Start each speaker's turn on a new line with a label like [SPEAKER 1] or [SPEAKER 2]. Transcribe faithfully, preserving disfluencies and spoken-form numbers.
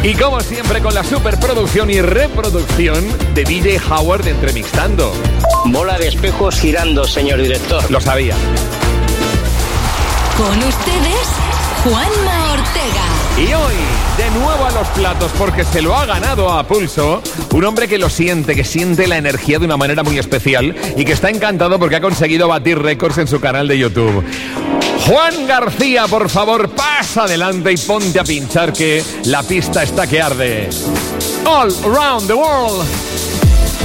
[SPEAKER 1] Y como siempre con la superproducción y reproducción de D J Howard de Entremixtando.
[SPEAKER 2] Bola de espejos girando, señor director.
[SPEAKER 1] Lo sabía.
[SPEAKER 3] Con ustedes, Juanma Ortega.
[SPEAKER 1] Y hoy, de nuevo a los platos, porque se lo ha ganado a pulso, un hombre que lo siente, que siente la energía de una manera muy especial y que está encantado porque ha conseguido batir récords en su canal de YouTube. Juan García, por favor, pasa adelante y ponte a pinchar que la pista está que arde. All around the world.